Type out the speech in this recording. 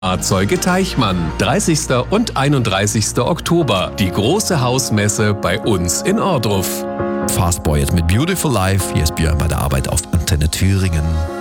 Fahrzeuge Teichmann, 30. und 31. Oktober, die große Hausmesse bei uns in Ohrdruf. Fastboy mit Beautiful Life. Hier ist Björn bei der Arbeit auf Antenne Thüringen.